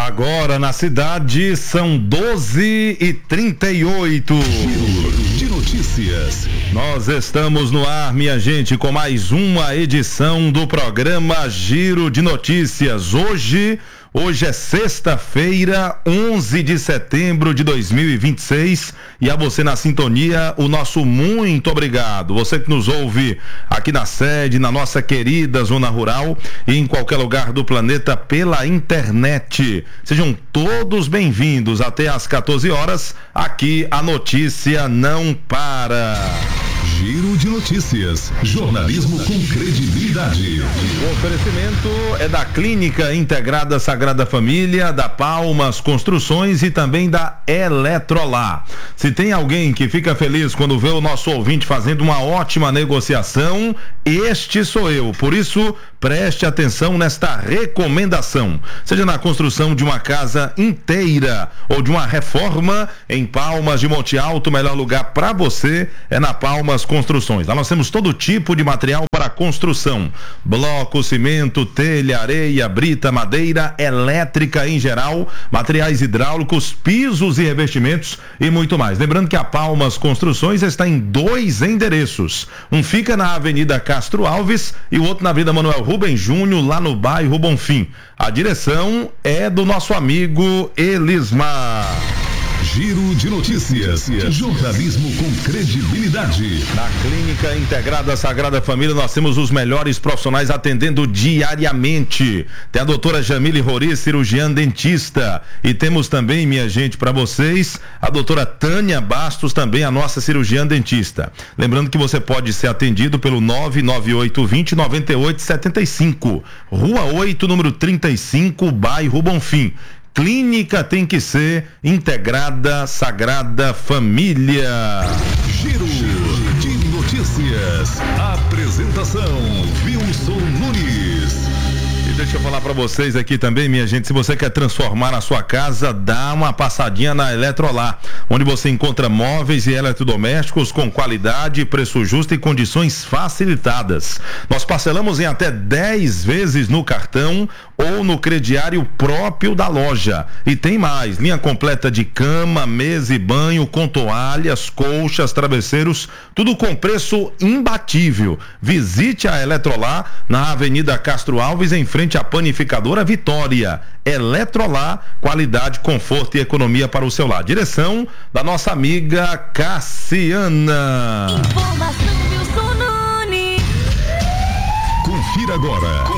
Agora na cidade são 12h38. Giro de notícias. Nós estamos no ar, minha gente, com mais uma edição do programa Giro de Notícias. Hoje é sexta-feira, 11 de setembro de 2026, e a você na sintonia, o nosso muito obrigado. Você que nos ouve aqui na sede, na nossa querida zona rural e em qualquer lugar do planeta pela internet. Sejam todos bem-vindos até às 14 horas. Aqui a notícia não para. Giro de notícias, jornalismo com credibilidade. O oferecimento é da Clínica Integrada Sagrada Família, da Palmas Construções e também da Eletrolar. Se tem alguém que fica feliz quando vê o nosso ouvinte fazendo uma ótima negociação, este sou eu. Por isso, preste atenção nesta recomendação. Seja na construção de uma casa inteira ou de uma reforma em Palmas de Monte Alto, o melhor lugar para você é na Palmas Construções. Lá nós temos todo tipo de material para construção: bloco, cimento, telha, areia, brita, madeira, elétrica em geral, materiais hidráulicos, pisos e revestimentos e muito mais. Lembrando que a Palmas Construções está em 2 endereços. Um fica na Avenida Castro Alves e o outro na Avenida Manuel Rubens Júnior, lá no bairro Bonfim. A direção é do nosso amigo Elismar. Giro de notícias, jornalismo com credibilidade. Na Clínica Integrada Sagrada Família nós temos os melhores profissionais atendendo diariamente. Tem a doutora Jamile Rori, cirurgiã dentista, e temos também, minha gente, para vocês, a doutora Tânia Bastos, também a nossa cirurgiã dentista. Lembrando que você pode ser atendido pelo 99820-9875, Rua 8, número 35, bairro Bonfim. Clínica tem que ser Integrada Sagrada Família. Giro de notícias. Apresentação: Wilson Nunes. E deixa eu falar para vocês aqui também, minha gente, se você quer transformar a sua casa, dá uma passadinha na Eletrolar, onde você encontra móveis e eletrodomésticos com qualidade, preço justo e condições facilitadas. Nós parcelamos em até 10 vezes no cartão ou no crediário próprio da loja. E tem mais, linha completa de cama, mesa e banho, com toalhas, colchas, travesseiros, tudo com preço imbatível. Visite a Eletrolar na Avenida Castro Alves, em frente à Panificadora Vitória. Eletrolar, qualidade, conforto e economia para o seu lar. Direção da nossa amiga Cassiana. Informação Wilson Nunes. Confira agora.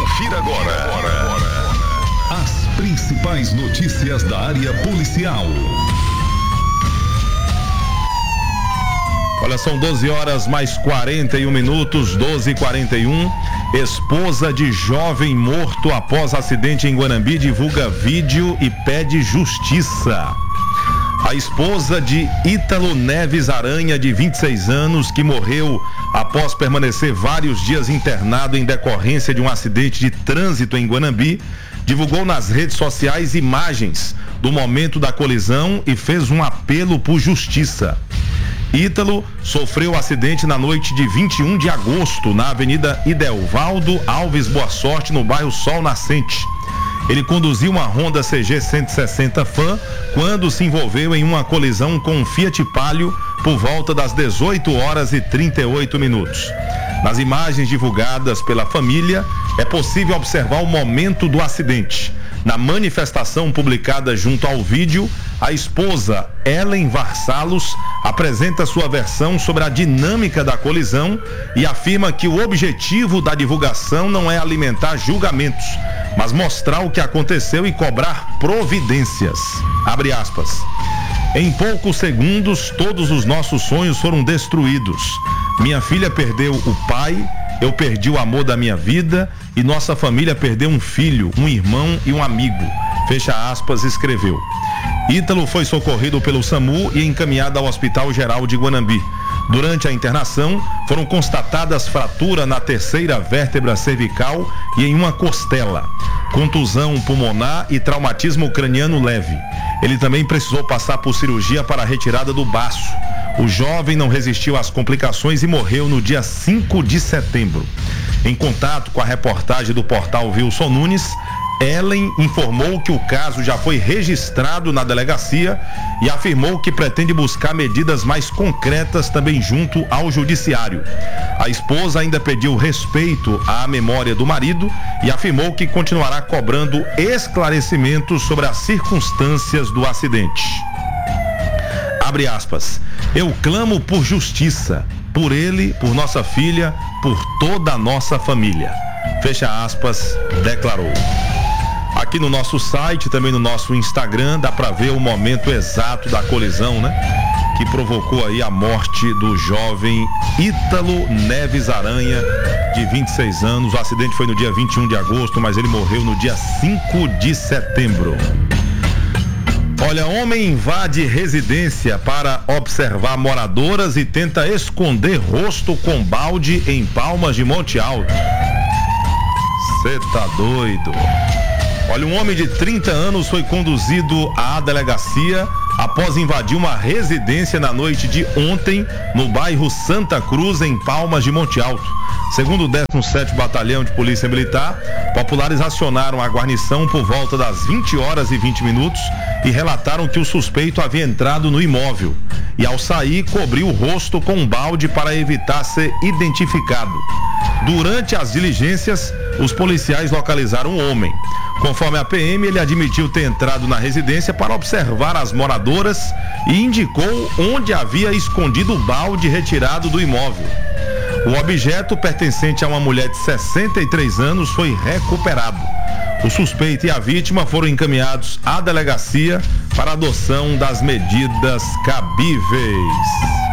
As principais notícias da área policial. Olha, são 12 horas mais 41 minutos, 12h41. Esposa de jovem morto após acidente em Guanambi divulga vídeo e pede justiça. A esposa de Ítalo Neves Aranha, de 26 anos, que morreu após permanecer vários dias internado em decorrência de um acidente de trânsito em Guanambi, divulgou nas redes sociais imagens do momento da colisão e fez um apelo por justiça. Ítalo sofreu o acidente na noite de 21 de agosto, na Avenida Idelvaldo Alves Boa Sorte, no bairro Sol Nascente. Ele conduziu uma Honda CG 160 Fan quando se envolveu em uma colisão com um Fiat Palio por volta das 18h38. Nas imagens divulgadas pela família, é possível observar o momento do acidente. Na manifestação publicada junto ao vídeo, a esposa Ellen Varsalos apresenta sua versão sobre a dinâmica da colisão e afirma que o objetivo da divulgação não é alimentar julgamentos, mas mostrar o que aconteceu e cobrar providências. Abre aspas. Em poucos segundos, todos os nossos sonhos foram destruídos. Minha filha perdeu o pai, eu perdi o amor da minha vida e nossa família perdeu um filho, um irmão e um amigo. Fecha aspas, escreveu. Ítalo foi socorrido pelo SAMU e encaminhado ao Hospital Geral de Guanambi. Durante a internação, foram constatadas fratura na terceira vértebra cervical e em uma costela, contusão pulmonar e traumatismo craniano leve. Ele também precisou passar por cirurgia para a retirada do baço. O jovem não resistiu às complicações e morreu no dia 5 de setembro. Em contato com a reportagem do portal Wilson Nunes, Ellen informou que o caso já foi registrado na delegacia e afirmou que pretende buscar medidas mais concretas também junto ao judiciário. A esposa ainda pediu respeito à memória do marido e afirmou que continuará cobrando esclarecimentos sobre as circunstâncias do acidente. Abre aspas. Eu clamo por justiça, por ele, por nossa filha, por toda a nossa família. Fecha aspas, declarou. Aqui no nosso site, também no nosso Instagram, dá pra ver o momento exato da colisão, né? Que provocou aí a morte do jovem Ítalo Neves Aranha, de 26 anos. O acidente foi no dia 21 de agosto, mas ele morreu no dia 5 de setembro. Olha, homem invade residência para observar moradoras e tenta esconder rosto com balde em Palmas de Monte Alto. Cê tá doido. Olha, um homem de 30 anos foi conduzido à delegacia após invadir uma residência na noite de ontem no bairro Santa Cruz, em Palmas de Monte Alto. Segundo o 17º Batalhão de Polícia Militar, populares acionaram a guarnição por volta das 20 horas e 20 minutos e relataram que o suspeito havia entrado no imóvel e, ao sair, cobriu o rosto com um balde para evitar ser identificado. Durante as diligências, os policiais localizaram um homem. Conforme a PM, ele admitiu ter entrado na residência para observar as moradoras e indicou onde havia escondido o balde retirado do imóvel. O objeto, pertencente a uma mulher de 63 anos, foi recuperado. O suspeito e a vítima foram encaminhados à delegacia para adoção das medidas cabíveis.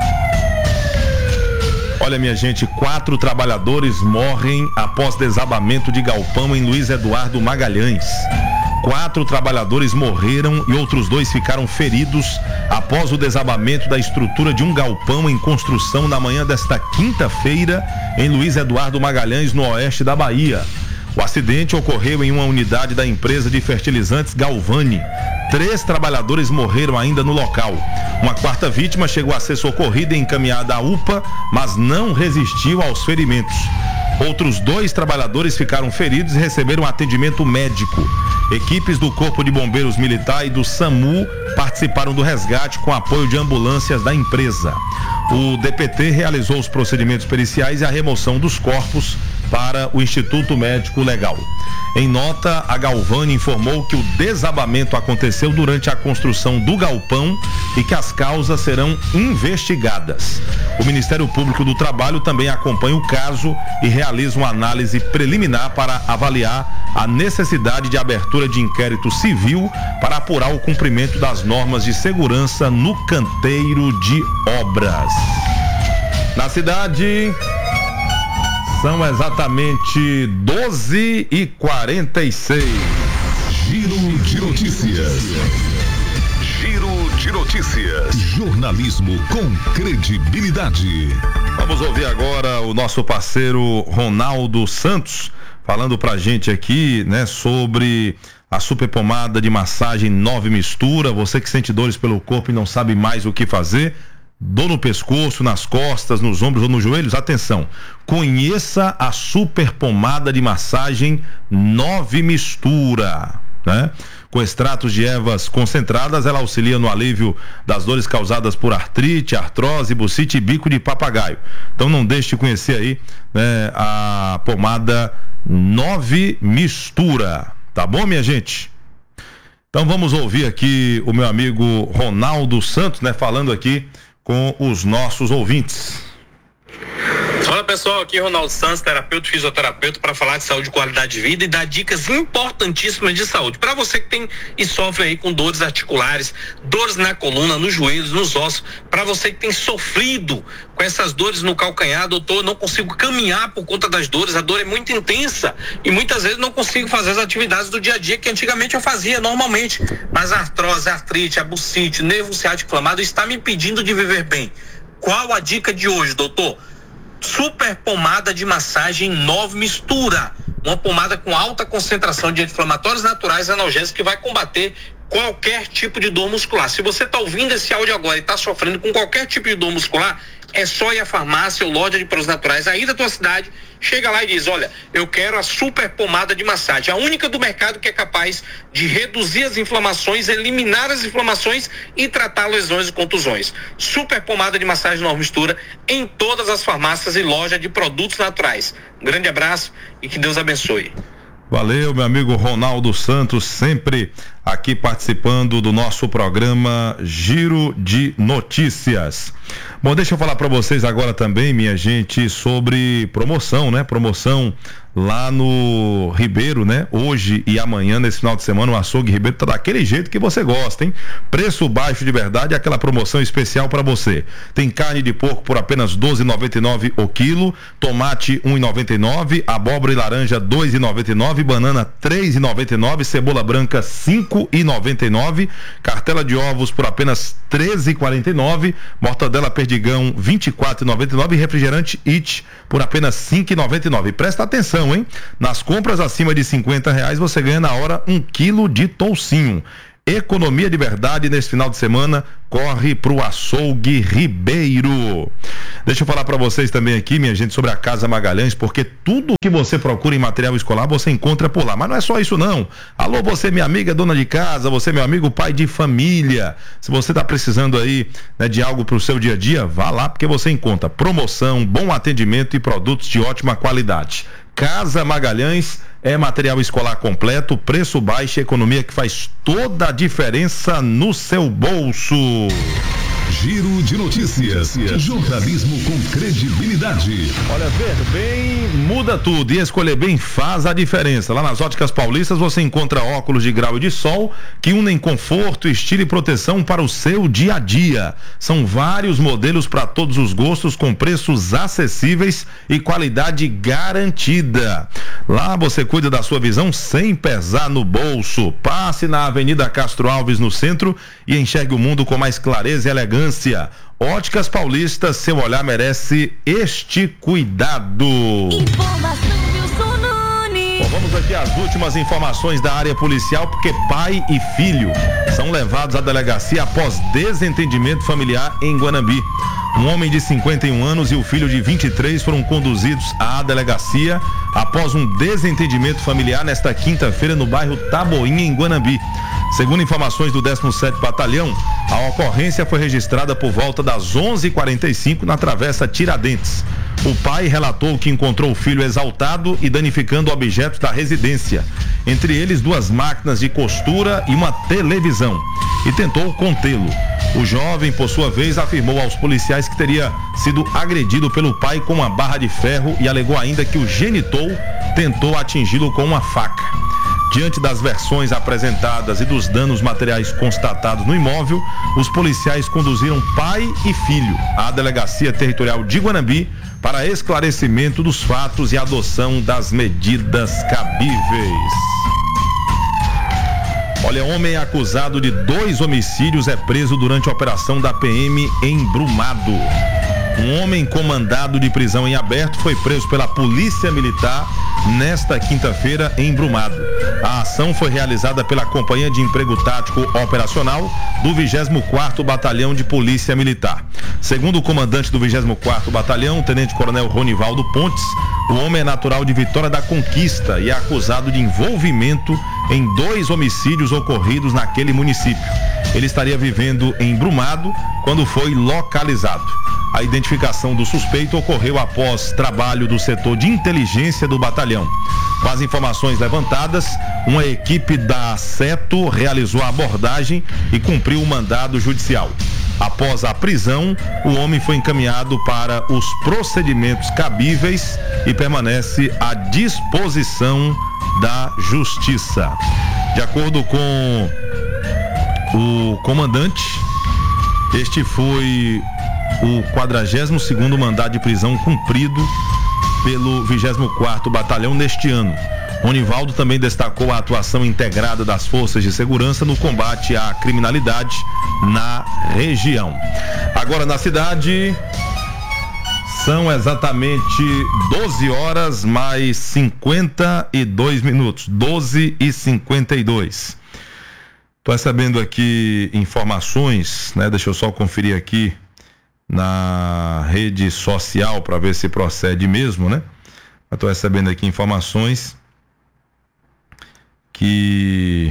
Olha, minha gente, 4 trabalhadores morrem após desabamento de galpão em Luiz Eduardo Magalhães. 4 trabalhadores morreram e outros 2 ficaram feridos após o desabamento da estrutura de um galpão em construção na manhã desta quinta-feira em Luiz Eduardo Magalhães, no oeste da Bahia. O acidente ocorreu em uma unidade da empresa de fertilizantes Galvani. 3 trabalhadores morreram ainda no local. Uma 4ª vítima chegou a ser socorrida e encaminhada à UPA, mas não resistiu aos ferimentos. Outros 2 trabalhadores ficaram feridos e receberam atendimento médico. Equipes do Corpo de Bombeiros Militar e do SAMU participaram do resgate com apoio de ambulâncias da empresa. O DPT realizou os procedimentos periciais e a remoção dos corpos para o Instituto Médico Legal. Em nota, a Galvani informou que o desabamento aconteceu durante a construção do galpão e que as causas serão investigadas. O Ministério Público do Trabalho também acompanha o caso e realiza uma análise preliminar para avaliar a necessidade de abertura de inquérito civil para apurar o cumprimento das normas de segurança no canteiro de obras. Na cidade, são exatamente 12h46. Giro de notícias. Giro de notícias. Jornalismo com credibilidade. Vamos ouvir agora o nosso parceiro Ronaldo Santos falando pra gente aqui, né, sobre a super pomada de massagem 9 Mistura. Você que sente dores pelo corpo e não sabe mais o que fazer, dor no pescoço, nas costas, nos ombros ou nos joelhos, atenção, conheça a super pomada de massagem 9 Mistura, né? Com extratos de ervas concentradas, ela auxilia no alívio das dores causadas por artrite, artrose, bucite e bico de papagaio. Então não deixe de conhecer aí, né, a pomada 9 Mistura, tá bom, minha gente? Então vamos ouvir aqui o meu amigo Ronaldo Santos, né, falando aqui com os nossos ouvintes. Fala pessoal, aqui é Ronaldo Santos, terapeuta e fisioterapeuta, para falar de saúde e qualidade de vida e dar dicas importantíssimas de saúde. Para você que tem e sofre aí com dores articulares, dores na coluna, nos joelhos, nos ossos, para você que tem sofrido com essas dores no calcanhar, doutor, não consigo caminhar por conta das dores, a dor é muito intensa e muitas vezes não consigo fazer as atividades do dia a dia que antigamente eu fazia normalmente, mas a artrose, a artrite, a bucite, nervo ciático inflamado está me impedindo de viver bem. Qual a dica de hoje, doutor? Super pomada de massagem 9 Mistura, uma pomada com alta concentração de anti-inflamatórios naturais e analgésicos que vai combater qualquer tipo de dor muscular. Se você está ouvindo esse áudio agora e está sofrendo com qualquer tipo de dor muscular, é só ir à farmácia ou loja de produtos naturais aí da tua cidade, chega lá e diz, olha, eu quero a super pomada de massagem, a única do mercado que é capaz de reduzir as inflamações, eliminar as inflamações e tratar lesões e contusões. Super pomada de massagem Nova Mistura em todas as farmácias e lojas de produtos naturais. Um grande abraço e que Deus abençoe. Valeu, meu amigo Ronaldo Santos, sempre aqui participando do nosso programa Giro de Notícias. Bom, deixa eu falar para vocês agora também, minha gente, sobre promoção, né? Promoção lá no Ribeiro, né? Hoje e amanhã, nesse final de semana, o Açougue Ribeiro tá daquele jeito que você gosta, hein? Preço baixo de verdade, aquela promoção especial para você. Tem carne de porco por apenas R$12,99 o quilo, tomate R$1,99, abóbora e laranja R$2,99, banana R$3,99, cebola branca R$5,99, cartela de ovos por apenas R$13,49, mortadela perdigão R$24,99 e refrigerante It por apenas R$5,99. Presta atenção, hein? Nas compras acima de R$50 você ganha na hora 1 quilo de toucinho. Economia de verdade nesse final de semana, corre pro Açougue Ribeiro. Deixa eu falar para vocês também aqui, minha gente, sobre a Casa Magalhães, porque tudo que você procura em material escolar você encontra por lá, mas não é só isso não. Alô, você minha amiga dona de casa, você meu amigo pai de família, se você tá precisando aí, né, de algo pro seu dia a dia, vá lá porque você encontra promoção, bom atendimento e produtos de ótima qualidade. Casa Magalhães é material escolar completo, preço baixo e economia que faz toda a diferença no seu bolso. Giro de Notícias. Jornalismo com credibilidade. Olha, ver bem muda tudo e escolher bem faz a diferença. Lá nas Óticas Paulistas você encontra óculos de grau e de sol que unem conforto, estilo e proteção para o seu dia a dia. São vários modelos para todos os gostos com preços acessíveis e qualidade garantida. Lá você cuida da sua visão sem pesar no bolso. Passe na Avenida Castro Alves no centro e enxergue o mundo com mais clareza e elegância. Óticas Paulistas, seu olhar merece este cuidado. Informação Wilson Nunes. Bom, vamos aqui às últimas informações da área policial, porque pai e filho são levados à delegacia após desentendimento familiar em Guanambi. Um homem de 51 anos e o filho de 23 foram conduzidos à delegacia após um desentendimento familiar nesta quinta-feira no bairro Taboinha, em Guanambi. Segundo informações do 17º Batalhão, a ocorrência foi registrada por volta das 11h45 na Travessa Tiradentes. O pai relatou que encontrou o filho exaltado e danificando objetos da residência, entre eles 2 máquinas de costura e uma televisão, e tentou contê-lo. O jovem, por sua vez, afirmou aos policiais que teria sido agredido pelo pai com uma barra de ferro e alegou ainda que o genitor tentou atingi-lo com uma faca. Diante das versões apresentadas e dos danos materiais constatados no imóvel, os policiais conduziram pai e filho à Delegacia Territorial de Guanambi para esclarecimento dos fatos e adoção das medidas cabíveis. Olha, homem acusado de 2 homicídios é preso durante a operação da PM em Brumado. Um homem com mandado de prisão em aberto foi preso pela Polícia Militar nesta quinta-feira em Brumado. A ação foi realizada pela Companhia de Emprego Tático Operacional do 24º Batalhão de Polícia Militar. Segundo o comandante do 24º Batalhão, o Tenente-Coronel Ronivaldo Pontes, o homem é natural de Vitória da Conquista e é acusado de envolvimento em 2 homicídios ocorridos naquele município. Ele estaria vivendo em Brumado quando foi localizado. A identificação do suspeito ocorreu após trabalho do setor de inteligência do batalhão. Com as informações levantadas, uma equipe da SETO realizou a abordagem e cumpriu o mandado judicial. Após a prisão, o homem foi encaminhado para os procedimentos cabíveis e permanece à disposição da Justiça. De acordo com o comandante, este foi o 42º mandado de prisão cumprido pelo 24º Batalhão neste ano. Ronivaldo também destacou a atuação integrada das forças de segurança no combate à criminalidade na região. Agora na cidade são exatamente 12 horas mais 52 minutos, 12h52. Tô recebendo aqui informações, né? Deixa eu só conferir aqui na rede social para ver se procede mesmo, né? Eu estou recebendo aqui informações que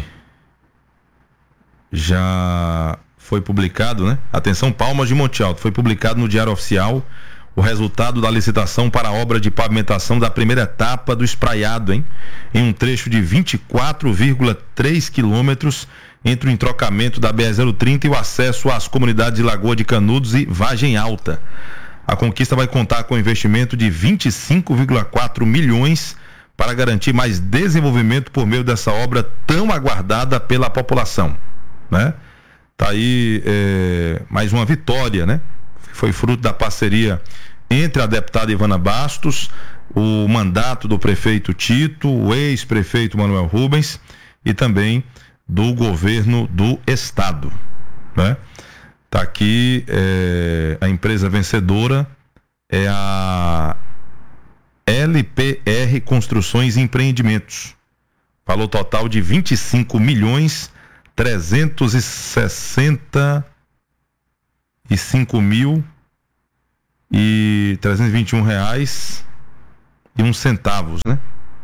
já foi publicado, né? Atenção, Palmas de Monte Alto, foi publicado no Diário Oficial o resultado da licitação para a obra de pavimentação da primeira etapa do espraiado, hein? Em um trecho de 24,3 quilômetros entre o entrocamento da BR-030 e o acesso às comunidades de Lagoa de Canudos e Vargem Alta. A conquista vai contar com investimento de 25,4 milhões para garantir mais desenvolvimento por meio dessa obra tão aguardada pela população, né? Tá aí mais uma vitória, né? Foi fruto da parceria entre a deputada Ivana Bastos, o mandato do prefeito Tito, o ex-prefeito Manuel Rubens e também do governo do estado, né? Tá aqui a empresa vencedora é a LPR Construções e Empreendimentos. Valor total de 25.365.321 reais e uns centavos, né?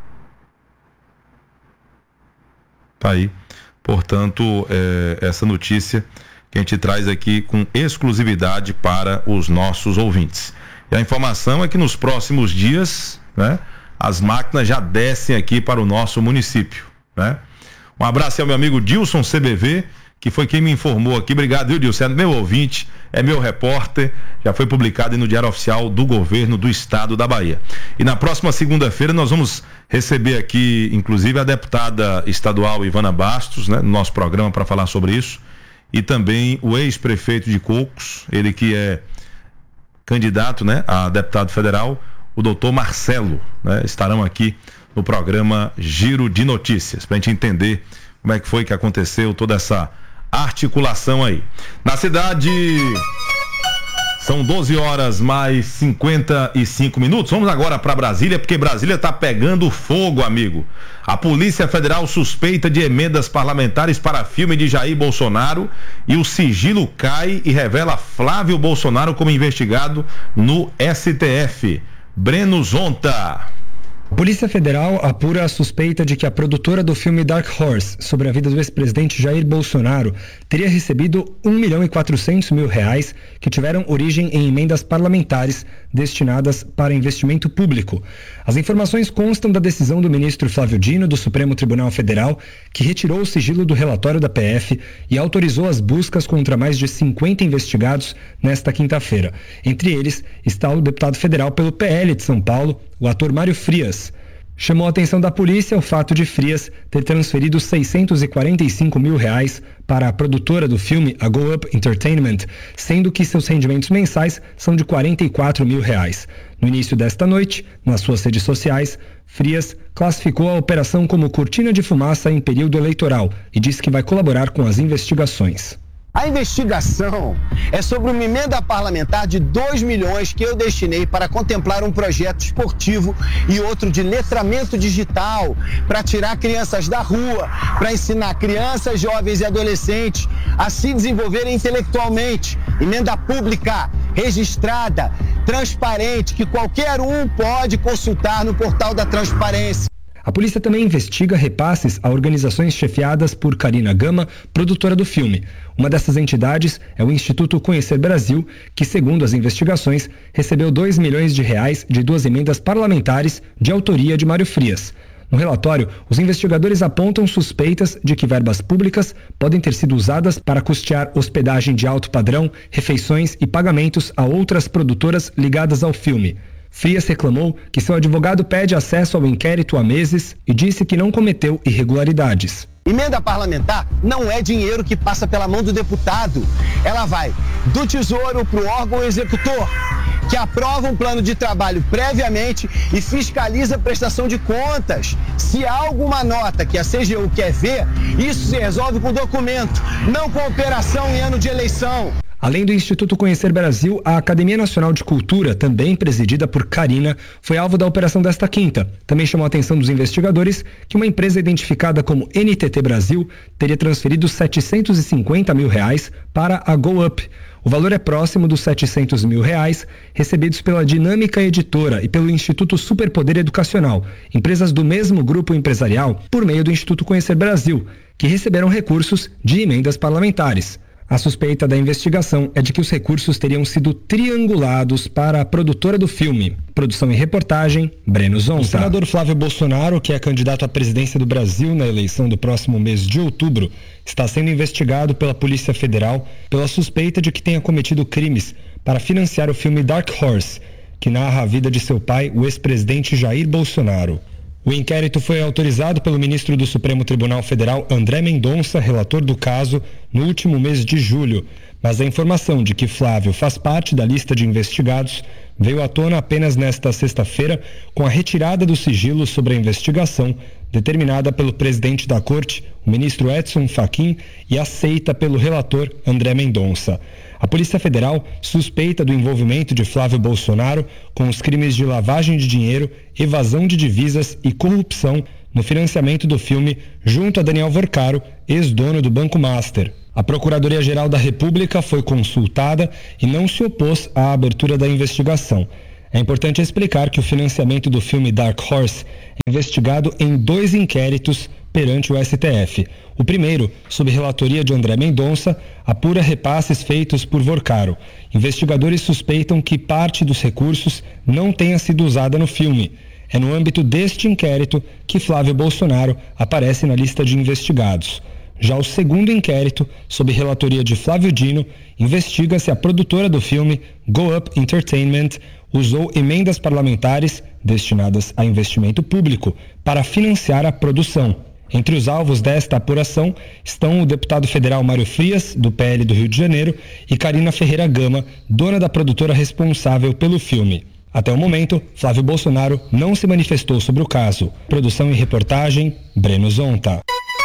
Tá aí. Portanto, essa notícia que a gente traz aqui com exclusividade para os nossos ouvintes. E a informação é que nos próximos dias, né, as máquinas já descem aqui para o nosso município, né? Um abraço ao meu amigo Dilson CBV, que foi quem me informou aqui. Obrigado, viu, Dilson? É meu ouvinte, é meu repórter, já foi publicado no Diário Oficial do Governo do Estado da Bahia. E na próxima segunda-feira nós vamos receber aqui, inclusive, a deputada estadual Ivana Bastos, né, no nosso programa para falar sobre isso, e também o ex-prefeito de Cocos, ele que é candidato, né, a deputado federal, o doutor Marcelo, né, estarão aqui no programa Giro de Notícias, para a gente entender como é que foi que aconteceu toda essa articulação aí. Na cidade, são 12 horas mais 55 minutos. Vamos agora para Brasília, porque Brasília tá pegando fogo, amigo. A Polícia Federal suspeita de emendas parlamentares para filme de Jair Bolsonaro e o sigilo cai e revela Flávio Bolsonaro como investigado no STF. Breno Zonta. A Polícia Federal apura a suspeita de que a produtora do filme Dark Horse, sobre a vida do ex-presidente Jair Bolsonaro, teria recebido R$1.400.000 que tiveram origem em emendas parlamentares destinadas para investimento público. As informações constam da decisão do ministro Flávio Dino, do Supremo Tribunal Federal, que retirou o sigilo do relatório da PF e autorizou as buscas contra mais de 50 investigados nesta quinta-feira. Entre eles está o deputado federal pelo PL de São Paulo, o ator Mário Frias. Chamou a atenção da polícia o fato de Frias ter transferido R$645.000 para a produtora do filme, a Go Up Entertainment, sendo que seus rendimentos mensais são de R$44.000. No início desta noite, nas suas redes sociais, Frias classificou a operação como cortina de fumaça em período eleitoral e disse que vai colaborar com as investigações. A investigação é sobre uma emenda parlamentar de 2 milhões que eu destinei para contemplar um projeto esportivo e outro de letramento digital, para tirar crianças da rua, para ensinar crianças, jovens e adolescentes a se desenvolverem intelectualmente. Emenda pública, registrada, transparente, que qualquer um pode consultar no portal da transparência. A polícia também investiga repasses a organizações chefiadas por Karina Gama, produtora do filme. Uma dessas entidades é o Instituto Conhecer Brasil, que, segundo as investigações, recebeu R$2 milhões de 2 emendas parlamentares de autoria de Mário Frias. No relatório, os investigadores apontam suspeitas de que verbas públicas podem ter sido usadas para custear hospedagem de alto padrão, refeições e pagamentos a outras produtoras ligadas ao filme. Frias reclamou que seu advogado pede acesso ao inquérito há meses e disse que não cometeu irregularidades. Emenda parlamentar não é dinheiro que passa pela mão do deputado. Ela vai do Tesouro para o órgão executor, que aprova um plano de trabalho previamente e fiscaliza a prestação de contas. Se há alguma nota que a CGU quer ver, isso se resolve com documento, não com operação em ano de eleição. Além do Instituto Conhecer Brasil, a Academia Nacional de Cultura, também presidida por Karina, foi alvo da operação desta quinta. Também chamou a atenção dos investigadores que uma empresa identificada como NTT Brasil teria transferido R$750 mil para a GoUp. O valor é próximo dos R$700 mil recebidos pela Dinâmica Editora e pelo Instituto Superpoder Educacional, empresas do mesmo grupo empresarial, por meio do Instituto Conhecer Brasil, que receberam recursos de emendas parlamentares. A suspeita da investigação é de que os recursos teriam sido triangulados para a produtora do filme. Produção e reportagem, Breno Zonta. O senador Flávio Bolsonaro, que é candidato à presidência do Brasil na eleição do próximo mês de outubro, está sendo investigado pela Polícia Federal pela suspeita de que tenha cometido crimes para financiar o filme Dark Horse, que narra a vida de seu pai, o ex-presidente Jair Bolsonaro. O inquérito foi autorizado pelo ministro do Supremo Tribunal Federal, André Mendonça, relator do caso, no último mês de julho. Mas a informação de que Flávio faz parte da lista de investigados veio à tona apenas nesta sexta-feira, com a retirada do sigilo sobre a investigação, determinada pelo presidente da Corte, o ministro Edson Fachin, e aceita pelo relator André Mendonça. A Polícia Federal suspeita do envolvimento de Flávio Bolsonaro com os crimes de lavagem de dinheiro, evasão de divisas e corrupção no financiamento do filme junto a Daniel Vorcaro, ex-dono do Banco Master. A Procuradoria-Geral da República foi consultada e não se opôs à abertura da investigação. É importante explicar que o financiamento do filme Dark Horse é investigado em 2 inquéritos perante o STF. O primeiro, sob relatoria de André Mendonça, apura repasses feitos por Vorcaro. Investigadores suspeitam que parte dos recursos não tenha sido usada no filme. É no âmbito deste inquérito que Flávio Bolsonaro aparece na lista de investigados. Já o segundo inquérito, sob relatoria de Flávio Dino, investiga se a produtora do filme, GoUp Entertainment, usou emendas parlamentares destinadas a investimento público para financiar a produção. Entre os alvos desta apuração estão o deputado federal Mário Frias, do PL do Rio de Janeiro, e Karina Ferreira Gama, dona da produtora responsável pelo filme. Até o momento, Flávio Bolsonaro não se manifestou sobre o caso. Produção e reportagem, Breno Zonta.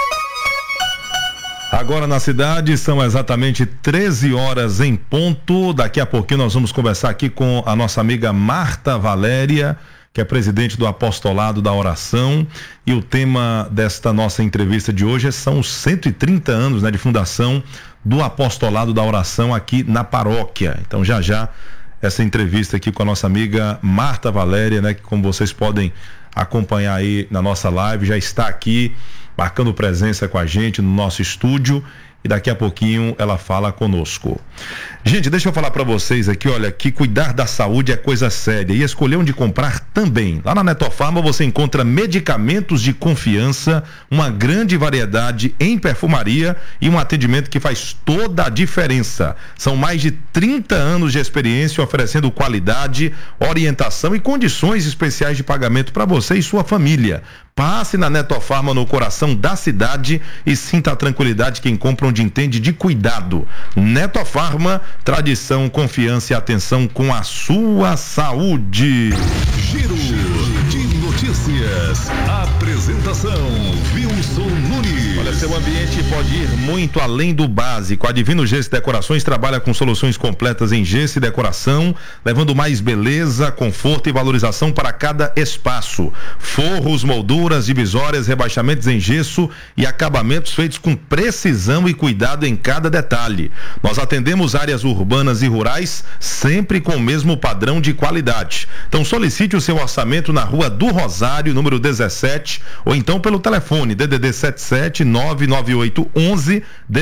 Agora na cidade são exatamente 13 horas em ponto. Daqui a pouquinho nós vamos conversar aqui com a nossa amiga Marta Valéria, que é presidente do Apostolado da Oração, e o tema desta nossa entrevista de hoje são os 130 anos, de fundação do Apostolado da Oração aqui na paróquia. Então já essa entrevista aqui com a nossa amiga Marta Valéria, que como vocês podem acompanhar aí na nossa live, já está aqui marcando presença com a gente no nosso estúdio, e daqui a pouquinho ela fala conosco. Gente, deixa eu falar para vocês aqui, olha, que cuidar da saúde é coisa séria e escolher onde comprar também. Lá na Netofarma você encontra medicamentos de confiança, uma grande variedade em perfumaria e um atendimento que faz toda a diferença. São mais de 30 anos de experiência oferecendo qualidade, orientação e condições especiais de pagamento para você e sua família. Passe na Netofarma no coração da cidade e sinta a tranquilidade quem compra onde entende de cuidado. Netofarma, tradição, confiança e atenção com a sua saúde. Giro de notícias. Apresentação, Wilson Nunes. Olha, seu ambiente pode ir muito além do básico. A Divino Gesso e Decorações trabalha com soluções completas em gesso e decoração, levando mais beleza, conforto e valorização para cada espaço. Forros, molduras, divisórias, rebaixamentos em gesso e acabamentos feitos com precisão e cuidado em cada detalhe. Nós atendemos áreas urbanas e rurais sempre com o mesmo padrão de qualidade. Então solicite o seu orçamento na Rua do Rosário, número 17, ou então pelo telefone DDD 77 998 11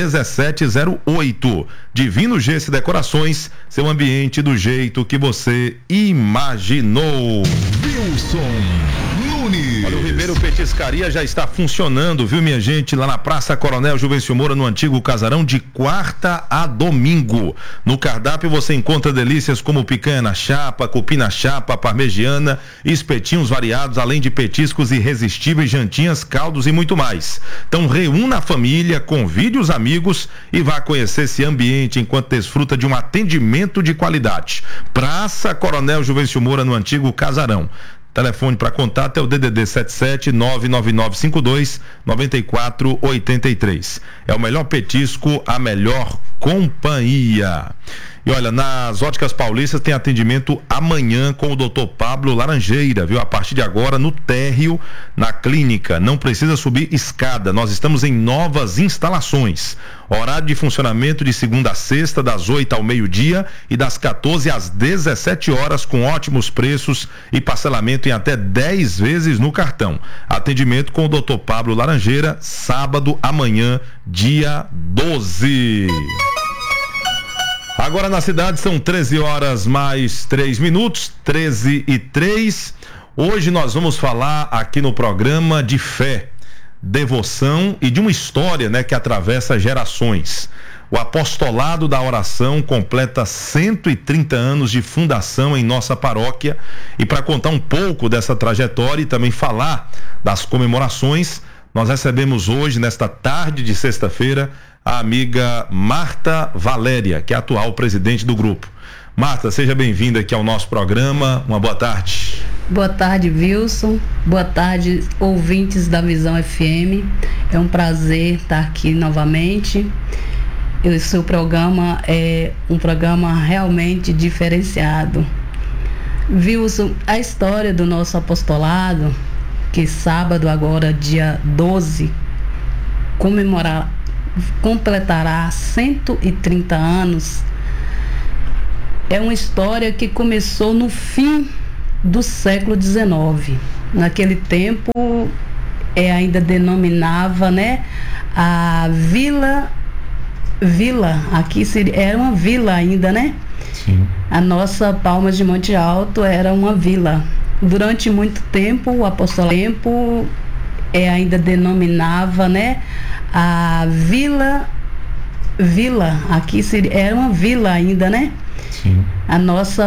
1708. Divino Gesso e Decorações, seu ambiente do jeito que você imaginou. Wilson Nunes. Olha, o Ribeiro Petiscaria já está funcionando, viu, minha gente? Lá na Praça Coronel Juvencio Moura, no antigo casarão, de quarta a domingo. No cardápio você encontra delícias como picanha na chapa, cupim na chapa, parmegiana, espetinhos variados, além de petiscos irresistíveis, jantinhas, caldos e muito mais. Então reúna a família, convide os amigos e vá conhecer esse ambiente enquanto desfruta de um atendimento de qualidade. Praça Coronel Juvencio Moura, no antigo casarão. Telefone para contato é o DDD 77 99952 9483. É o melhor petisco, a melhor companhia. E olha, nas Óticas Paulistas tem atendimento amanhã com o Dr. Pablo Laranjeira, viu? A partir de agora no térreo, na clínica. Não precisa subir escada. Nós estamos em novas instalações. Horário de funcionamento de segunda a sexta, das 8 ao meio-dia e das 14 às 17 horas, com ótimos preços e parcelamento em até 10 vezes no cartão. Atendimento com o Dr. Pablo Laranjeira, sábado, amanhã, dia 12. Agora na cidade são 13 horas mais 3 minutos, 13h03. Hoje nós vamos falar aqui no programa de fé, devoção e de uma história, né, que atravessa gerações. O Apostolado da Oração completa 130 anos de fundação em nossa paróquia, e para contar um pouco dessa trajetória e também falar das comemorações, nós recebemos hoje, nesta tarde de sexta-feira, a amiga Marta Valéria, que é a atual presidente do grupo. Marta, seja bem-vinda aqui ao nosso programa. Uma boa tarde. Boa tarde, Wilson. Boa tarde, ouvintes da Visão FM. É um prazer estar aqui novamente. O seu programa é um programa realmente diferenciado. Wilson, a história do nosso apostolado, que sábado agora, dia 12, completará 130 anos, é uma história que começou no fim do século XIX. Naquele tempo ainda denominava, né, a vila, aqui era uma vila ainda, né? Sim. A nossa Palmas de Monte Alto era uma vila. Durante muito tempo o apostolado ainda denominava, né, a vila, aqui era uma vila ainda, né? Sim. A nossa